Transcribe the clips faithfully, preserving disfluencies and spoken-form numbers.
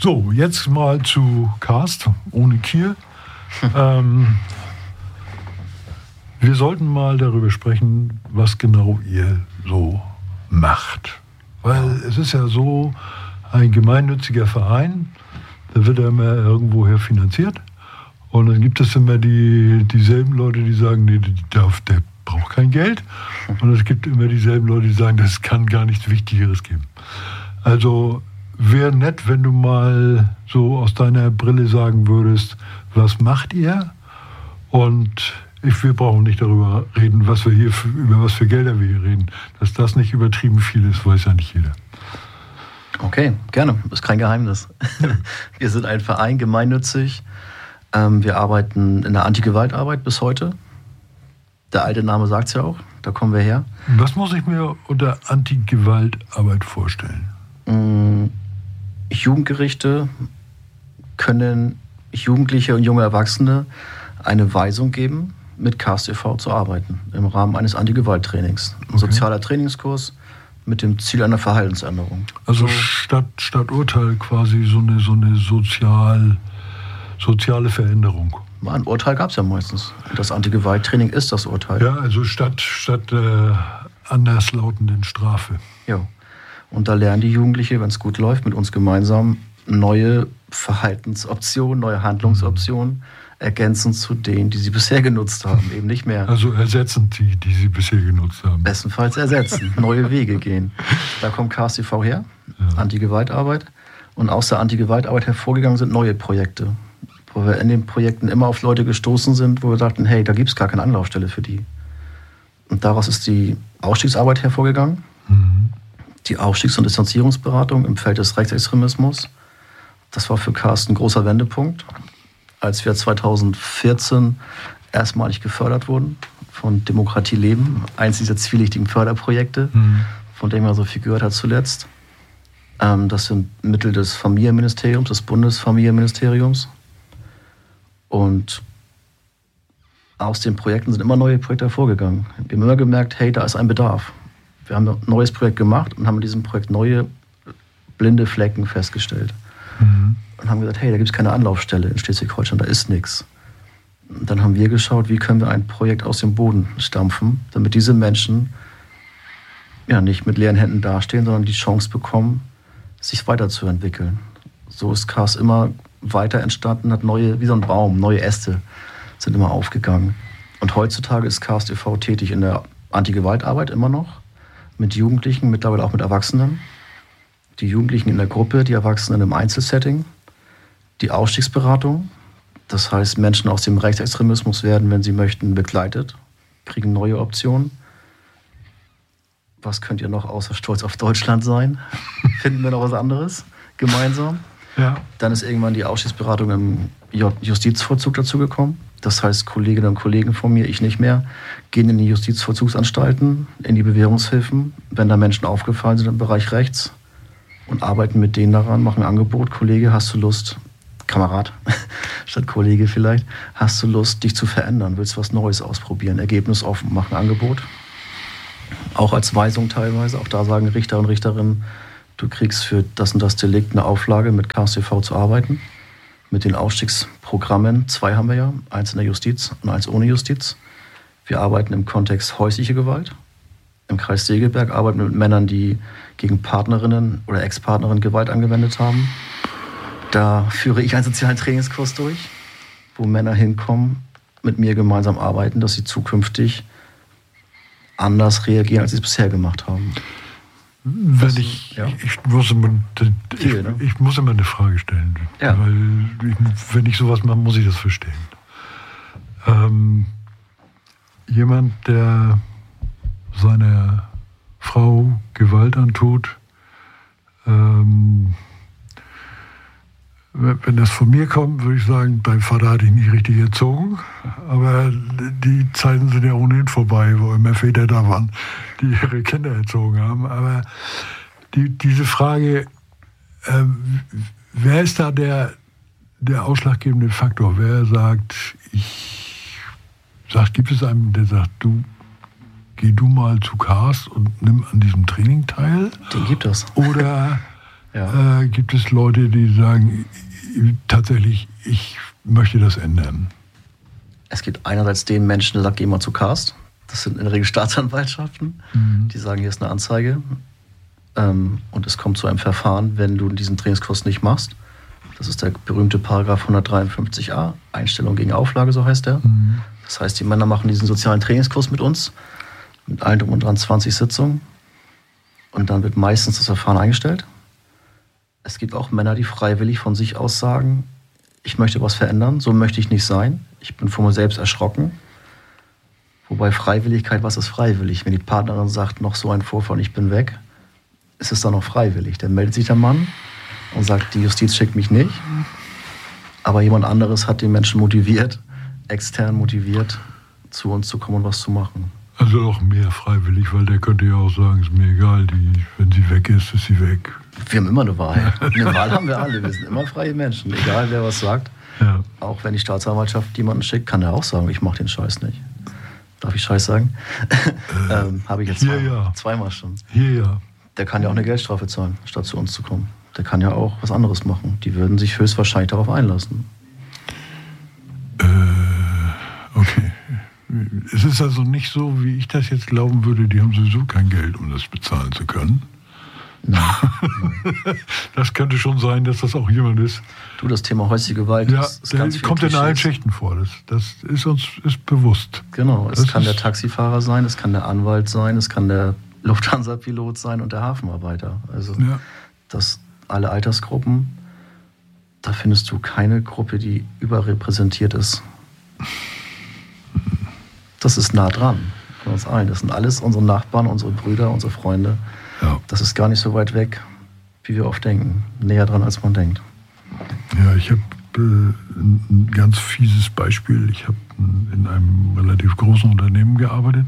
So, jetzt mal zu Karst, ohne Kiel. ähm, wir sollten mal darüber sprechen, was genau ihr so macht. Weil es ist ja so, ein gemeinnütziger Verein, da wird ja immer irgendwoher finanziert. Und dann gibt es immer die, dieselben Leute, die sagen, nee, der, darf, der braucht kein Geld. Und es gibt immer dieselben Leute, die sagen, das kann gar nichts Wichtigeres geben. Also wäre nett, wenn du mal so aus deiner Brille sagen würdest, was macht ihr? Und ich, wir brauchen nicht darüber reden, was wir hier für, über was für Gelder wir hier reden. Dass das nicht übertrieben viel ist, weiß ja nicht jeder. Okay, gerne. Ist kein Geheimnis. Wir sind ein Verein, gemeinnützig. Wir arbeiten in der Anti-Gewalt-Arbeit bis heute. Der alte Name sagt es ja auch, da kommen wir her. Was muss ich mir unter Anti-Gewalt-Arbeit vorstellen? Mm, Jugendgerichte können Jugendliche und junge Erwachsene eine Weisung geben, mit Karst e V zu arbeiten, im Rahmen eines Anti-Gewalt-Trainings. Ein okay. sozialer Trainingskurs mit dem Ziel einer Verhaltensänderung. Also so. statt, statt Urteil quasi so eine, so eine sozial... soziale Veränderung. Ein Urteil gab es ja meistens. Das Anti-Gewalt-Training ist das Urteil. Ja, also statt, statt äh, anderslautenden Strafe. Ja. Und da lernen die Jugendlichen, wenn es gut läuft, mit uns gemeinsam neue Verhaltensoptionen, neue Handlungsoptionen, mhm. ergänzend zu denen, die sie bisher genutzt haben. Eben nicht mehr. Also ersetzend die, die sie bisher genutzt haben. Bestenfalls ersetzen, neue Wege gehen. Da kommt Karst e V her, ja. Anti-Gewalt-Arbeit. Und aus der Anti-Gewalt-Arbeit hervorgegangen sind neue Projekte, wo wir in den Projekten immer auf Leute gestoßen sind, wo wir sagten, hey, da gibt es gar keine Anlaufstelle für die. Und daraus ist die Ausstiegsarbeit hervorgegangen, mhm. die Ausstiegs- und Distanzierungsberatung im Feld des Rechtsextremismus. Das war für Karst ein großer Wendepunkt, als wir zweitausendvierzehn erstmalig gefördert wurden von Demokratie Leben, eins dieser zwielichtigen Förderprojekte, mhm. von dem man so viel gehört hat zuletzt. Das sind Mittel des Familienministeriums, des Bundesfamilienministeriums. Und aus den Projekten sind immer neue Projekte hervorgegangen. Wir haben immer gemerkt, hey, da ist ein Bedarf. Wir haben ein neues Projekt gemacht und haben in diesem Projekt neue blinde Flecken festgestellt. Mhm. Und haben gesagt, hey, da gibt es keine Anlaufstelle in Schleswig-Holstein, da ist nichts. Und dann haben wir geschaut, wie können wir ein Projekt aus dem Boden stampfen, damit diese Menschen ja nicht mit leeren Händen dastehen, sondern die Chance bekommen, sich weiterzuentwickeln. So ist Karst immer weiter entstanden, hat neue, wie so ein Baum, neue Äste sind immer aufgegangen. Und heutzutage ist Karst e V tätig in der Anti-Gewalt-Arbeit immer noch, mit Jugendlichen, mittlerweile auch mit Erwachsenen. Die Jugendlichen in der Gruppe, die Erwachsenen im Einzelsetting. Die Ausstiegsberatung, das heißt, Menschen aus dem Rechtsextremismus werden, wenn sie möchten, begleitet, kriegen neue Optionen. Was könnt ihr noch außer Stolz auf Deutschland sein? Finden wir noch was anderes gemeinsam? Ja. Dann ist irgendwann die Ausstiegsberatung im Justizvollzug dazugekommen. Das heißt, Kolleginnen und Kollegen von mir, ich nicht mehr, gehen in die Justizvollzugsanstalten, in die Bewährungshilfen, wenn da Menschen aufgefallen sind im Bereich rechts und arbeiten mit denen daran, machen ein Angebot. Kollege, hast du Lust, Kamerad, statt Kollege vielleicht, hast du Lust, dich zu verändern, willst was Neues ausprobieren, ergebnisoffen, machen ein Angebot. Auch als Weisung teilweise, auch da sagen Richter und Richterinnen, du kriegst für das und das Delikt eine Auflage, mit Karst e V zu arbeiten. Mit den Ausstiegsprogrammen, zwei haben wir ja, eins in der Justiz und eins ohne Justiz. Wir arbeiten im Kontext häusliche Gewalt. Im Kreis Segeberg arbeiten wir mit Männern, die gegen Partnerinnen oder Ex-Partnerinnen Gewalt angewendet haben. Da führe ich einen sozialen Trainingskurs durch, wo Männer hinkommen, mit mir gemeinsam arbeiten, dass sie zukünftig anders reagieren, als sie es bisher gemacht haben. Wenn das, ich, ja. ich, muss immer, ich, Viel, ne? ich muss immer eine Frage stellen, ja. weil ich, wenn ich sowas mache, muss ich das verstehen. Ähm, jemand, der seiner Frau Gewalt antut, ähm, wenn das von mir kommt, würde ich sagen, dein Vater hat dich nicht richtig erzogen. Aber die Zeiten sind ja ohnehin vorbei, wo immer Väter da waren, die ihre Kinder erzogen haben. Aber die, diese Frage, äh, wer ist da der, der ausschlaggebende Faktor? Wer sagt, ich sagt, gibt es einen, der sagt, du, geh du mal zu Karst und nimm an diesem Training teil? Den gibt es. Oder ja. äh, gibt es Leute, die sagen, tatsächlich, ich möchte das ändern? Es gibt einerseits den Menschen, der sagt, geh mal zu Cast. Das sind in der Regel Staatsanwaltschaften. Mhm. Die sagen, hier ist eine Anzeige. Ähm, und es kommt zu einem Verfahren, wenn du diesen Trainingskurs nicht machst. Das ist der berühmte Paragraph hundertdreiundfünfzig a, Einstellung gegen Auflage, so heißt der. Mhm. Das heißt, die Männer machen diesen sozialen Trainingskurs mit uns, mit allen drum und dran zwanzig Sitzungen. Und dann wird meistens das Verfahren eingestellt. Es gibt auch Männer, die freiwillig von sich aus sagen, ich möchte was verändern, so möchte ich nicht sein. Ich bin von mir selbst erschrocken. Wobei Freiwilligkeit, was ist freiwillig? Wenn die Partnerin sagt, noch so ein Vorfall und ich bin weg, ist es dann noch freiwillig. Dann meldet sich der Mann und sagt, die Justiz schickt mich nicht. Aber jemand anderes hat den Menschen motiviert, extern motiviert, zu uns zu kommen und was zu machen. Also auch mehr freiwillig, weil der könnte ja auch sagen, ist mir egal, die, wenn sie weg ist, ist sie weg. Wir haben immer eine Wahl. Eine Wahl haben wir alle. Wir sind immer freie Menschen, egal wer was sagt. Ja. Auch wenn die Staatsanwaltschaft jemanden schickt, kann er auch sagen, ich mache den Scheiß nicht. Darf ich Scheiß sagen? Äh, ähm, Habe ich jetzt hier, zwei, ja. zweimal schon. Hier ja. Der kann ja auch eine Geldstrafe zahlen, statt zu uns zu kommen. Der kann ja auch was anderes machen. Die würden sich höchstwahrscheinlich darauf einlassen. Äh, okay. Es ist also nicht so, wie ich das jetzt glauben würde, die haben sowieso kein Geld, um das bezahlen zu können. Nein. Nein. Das könnte schon sein, dass das auch jemand ist. Du, das Thema häusliche Gewalt ja, ist, ist der ganz kommt in allen Schichten vor. Das, das ist uns ist bewusst. Genau, es das kann ist der Taxifahrer sein, es kann der Anwalt sein, es kann der Lufthansa-Pilot sein und der Hafenarbeiter. Also ja. das alle Altersgruppen, da findest du keine Gruppe, die überrepräsentiert ist. Das ist nah dran von uns allen. Das sind alles unsere Nachbarn, unsere Brüder, unsere Freunde. Ja. Das ist gar nicht so weit weg, wie wir oft denken. Näher dran, als man denkt. Ja, ich habe äh, ein ganz fieses Beispiel. Ich habe in einem relativ großen Unternehmen gearbeitet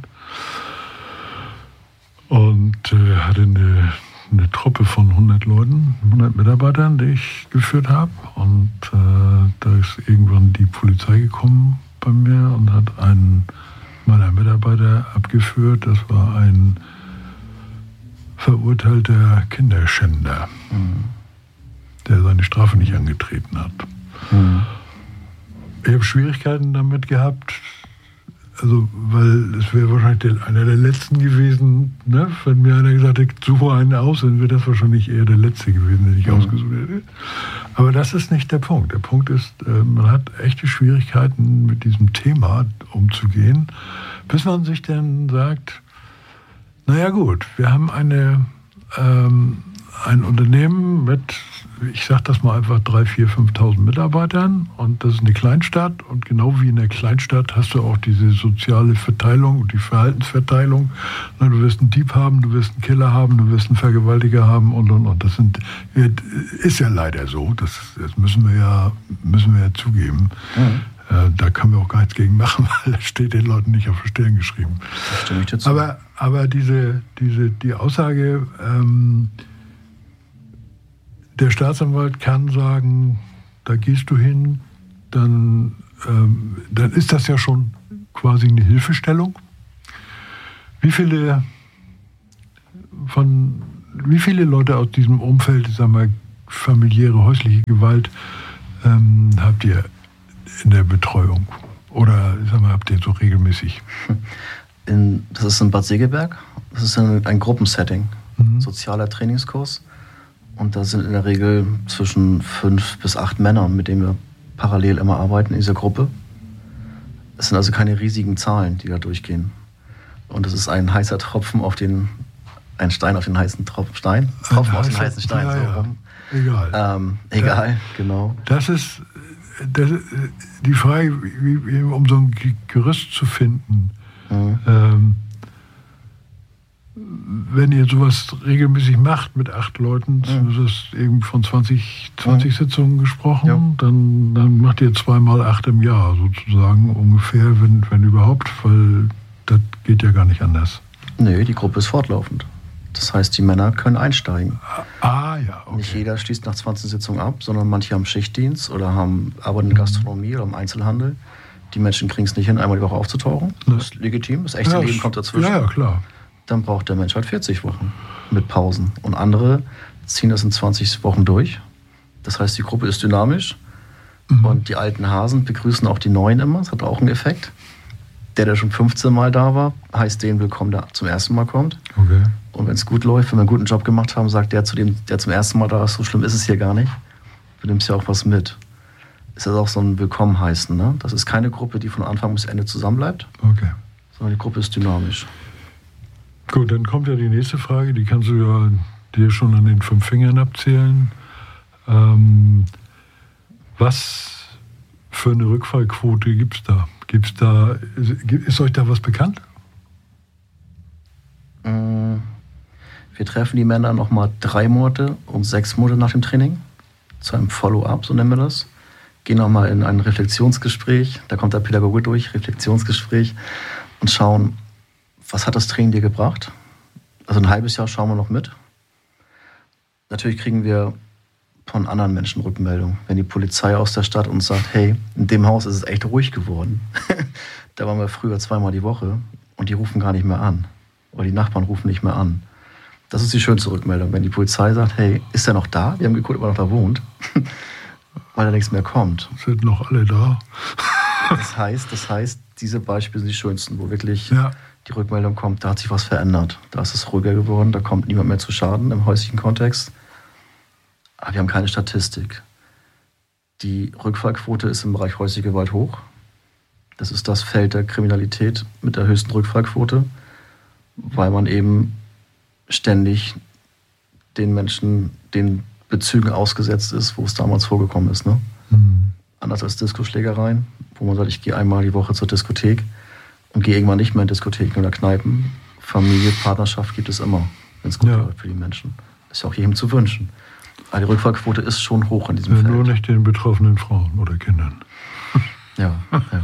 und äh, hatte eine, eine Truppe von hundert Leuten, hundert Mitarbeitern, die ich geführt habe. Und äh, da ist irgendwann die Polizei gekommen bei mir und hat einen meiner Mitarbeiter abgeführt. Das war ein verurteilter Kinderschänder, mhm. der seine Strafe nicht angetreten hat. Mhm. Ich habe Schwierigkeiten damit gehabt, also weil es wäre wahrscheinlich der, einer der letzten gewesen, ne? Wenn mir einer gesagt hätte, suche einen aus, dann wäre das wahrscheinlich eher der letzte gewesen, den ich mhm. ausgesucht hätte. Aber das ist nicht der Punkt. Der Punkt ist, man hat echte Schwierigkeiten mit diesem Thema umzugehen, bis man sich dann sagt, naja gut, wir haben eine, ähm, ein Unternehmen mit, ich sag das mal einfach, dreitausend, viertausend, fünftausend Mitarbeitern und das ist eine Kleinstadt und genau wie in der Kleinstadt hast du auch diese soziale Verteilung und die Verhaltensverteilung. Na, du wirst einen Dieb haben, du wirst einen Killer haben, du wirst einen Vergewaltiger haben und und und. Das sind, ist ja leider so, das, das müssen wir ja, müssen wir ja zugeben. Mhm. Da können wir auch gar nichts gegen machen, weil das steht den Leuten nicht auf die Stirn geschrieben. Das stimme ich dazu. Aber, aber diese, diese, die Aussage, ähm, der Staatsanwalt kann sagen, da gehst du hin, dann, ähm, dann ist das ja schon quasi eine Hilfestellung. Wie viele, von, wie viele Leute aus diesem Umfeld, sagen wir, familiäre, häusliche Gewalt, ähm, habt ihr in der Betreuung? Oder sag mal, habt ihr so regelmäßig? In, das ist in Bad Segeberg. Das ist ein, ein Gruppensetting. Mhm. Sozialer Trainingskurs. Und da sind in der Regel zwischen fünf bis acht Männer, mit denen wir parallel immer arbeiten in dieser Gruppe. Es sind also keine riesigen Zahlen, die da durchgehen. Und es ist ein heißer Tropfen auf den, ein Stein auf den heißen Tropfen, Stein? Tropfen ein auf heißer, den heißen Stein. Ja, so ja. rum. Egal. Ähm, egal, ja. genau. Das ist das, die Frage, wie, wie, um so ein Gerüst zu finden. Mhm. Ähm, wenn ihr sowas regelmäßig macht mit acht Leuten, mhm. du hast eben von zwanzig, zwanzig mhm. Sitzungen gesprochen, ja. dann, dann macht ihr zweimal acht im Jahr sozusagen ungefähr, wenn, wenn überhaupt, weil das geht ja gar nicht anders. Nö, die Gruppe ist fortlaufend. Das heißt, die Männer können einsteigen. Ah, ja, okay. Nicht jeder schließt nach zwanzig Sitzungen ab, sondern manche haben Schichtdienst oder haben arbeiten in Gastronomie oder im Einzelhandel. Die Menschen kriegen es nicht hin, einmal die Woche aufzutauchen. Das ist legitim, das echte ja, Leben kommt dazwischen. Ja, ja, klar. Dann braucht der Mensch halt vierzig Wochen mit Pausen. Und andere ziehen das in zwanzig Wochen durch. Das heißt, die Gruppe ist dynamisch mhm. und die alten Hasen begrüßen auch die Neuen immer. Das hat auch einen Effekt. Der, der schon fünfzehn Mal da war, heißt den willkommen, der zum ersten Mal kommt. Okay. Und wenn es gut läuft, wenn wir einen guten Job gemacht haben, sagt der zu dem, der zum ersten Mal da ist, so schlimm ist es hier gar nicht. Du nimmst ja auch was mit. Ist das auch so ein Willkommen heißen, ne? Das ist keine Gruppe, die von Anfang bis Ende zusammenbleibt. Okay. Sondern die Gruppe ist dynamisch. Gut, dann kommt ja die nächste Frage, die kannst du ja dir schon an den fünf Fingern abzählen. Ähm, was für eine Rückfallquote gibt es da? Gibt's da? Ist, ist euch da was bekannt? Wir treffen die Männer nochmal drei Monate und sechs Monate nach dem Training zu einem Follow-up, so nennen wir das. Gehen nochmal in ein Reflexionsgespräch, da kommt der Pädagoge durch, Reflexionsgespräch und schauen, was hat das Training dir gebracht? Also ein halbes Jahr schauen wir noch mit. Natürlich kriegen wir von anderen Menschen Rückmeldungen. Wenn die Polizei aus der Stadt uns sagt, hey, in dem Haus ist es echt ruhig geworden. Da waren wir früher zweimal die Woche und die rufen gar nicht mehr an. Oder die Nachbarn rufen nicht mehr an. Das ist die schönste Rückmeldung, wenn die Polizei sagt, hey, ist er noch da? Wir haben geguckt, ob er noch da wohnt. Weil da nichts mehr kommt. Sind noch alle da? Das heißt, das heißt, diese Beispiele sind die schönsten, wo wirklich ja. die Rückmeldung kommt, da hat sich was verändert. Da ist es ruhiger geworden, da kommt niemand mehr zu Schaden im häuslichen Kontext. Aber wir haben keine Statistik. Die Rückfallquote ist im Bereich häusliche Gewalt hoch. Das ist das Feld der Kriminalität mit der höchsten Rückfallquote, weil man eben ständig den Menschen, den Bezügen ausgesetzt ist, wo es damals vorgekommen ist. Ne? Mhm. Anders als Diskoschlägereien, wo man sagt, ich gehe einmal die Woche zur Diskothek und gehe irgendwann nicht mehr in Diskotheken oder Kneipen. Familie, Partnerschaft gibt es immer, wenn es gut ja. läuft für die Menschen. Ist ja auch jedem zu wünschen. Aber die Rückfallquote ist schon hoch in diesem ja, Feld. Nur nicht den betroffenen Frauen oder Kindern. Ja, ja.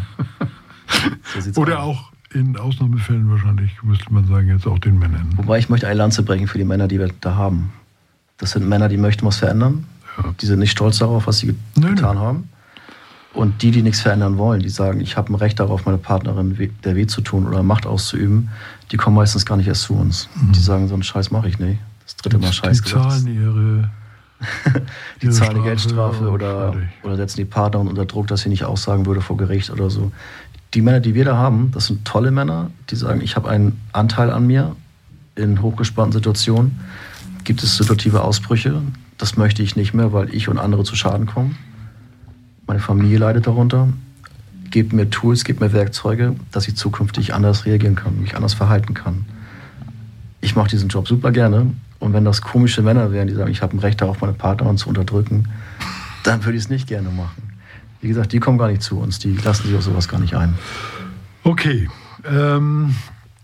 So oder aus. auch in Ausnahmefällen wahrscheinlich, müsste man sagen, jetzt auch den Männern. Wobei ich möchte eine Lanze brechen für die Männer, die wir da haben. Das sind Männer, die möchten was verändern. Ja. Die sind nicht stolz darauf, was sie get- Nein, getan nein. haben. Und die, die nichts verändern wollen, die sagen, ich habe ein Recht darauf, meine Partnerin weh, der weh zu tun oder Macht auszuüben, die kommen meistens gar nicht erst zu uns. Mhm. Die sagen, so einen Scheiß mache ich nicht. Das dritte Mal Scheiß gesagt. Die zahlen ihre Die ihre zahlen eine Strafe Geldstrafe oder, oder setzen die Partnerin unter Druck, dass sie nicht aussagen würde vor Gericht oder so. Die Männer, die wir da haben, das sind tolle Männer, die sagen, ich habe einen Anteil an mir in hochgespannten Situationen. Gibt es situative Ausbrüche? Das möchte ich nicht mehr, weil ich und andere zu Schaden kommen. Meine Familie leidet darunter. Gebt mir Tools, gebt mir Werkzeuge, dass ich zukünftig anders reagieren kann, mich anders verhalten kann. Ich mache diesen Job super gerne. Und wenn das komische Männer wären, die sagen, ich habe ein Recht darauf, meine Partnerin zu unterdrücken, dann würde ich es nicht gerne machen. Wie gesagt, die kommen gar nicht zu uns, die lassen sich auf sowas gar nicht ein. Okay. Ähm,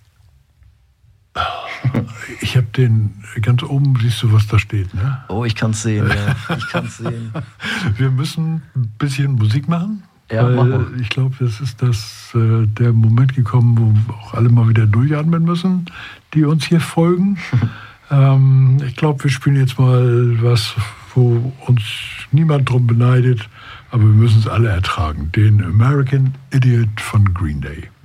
ich habe den, ganz oben siehst du, was da steht, ne? Oh, ich kann es sehen, ja. Ich kann es sehen. Wir müssen ein bisschen Musik machen. Ja, weil machen. Ich glaube, das ist das, äh, der Moment gekommen, wo auch alle mal wieder durchatmen müssen, die uns hier folgen. ähm, ich glaube, wir spielen jetzt mal was, wo uns niemand drum beneidet, aber wir müssen es alle ertragen. Den American Idiot von Green Day.